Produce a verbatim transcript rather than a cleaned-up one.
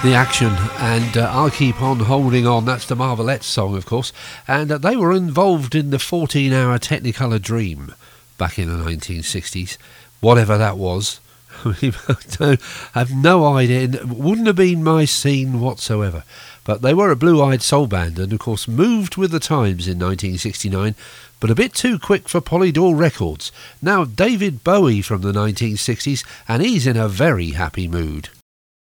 the action, and uh, I'll Keep On Holding On. That's the Marvelettes song, of course, and uh, they were involved in the fourteen hour Technicolor Dream back in the nineteen sixties, whatever that was. I have no idea. It wouldn't have been my scene whatsoever. But they were a blue-eyed soul band and, of course, moved with the times in nineteen sixty-nine, but a bit too quick for Polydor Records. Now David Bowie from the nineteen sixties, and he's in a very happy mood.